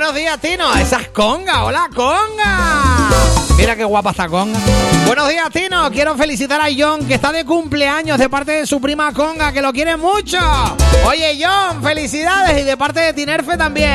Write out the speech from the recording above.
Buenos días, Tino. Esa es Conga. Hola, Conga. Mira qué guapa está Conga. Buenos días, Tino. Quiero felicitar a John, que está de cumpleaños, de parte de su prima Conga, que lo quiere mucho. Oye, John, felicidades. Y de parte de Tinerfe también.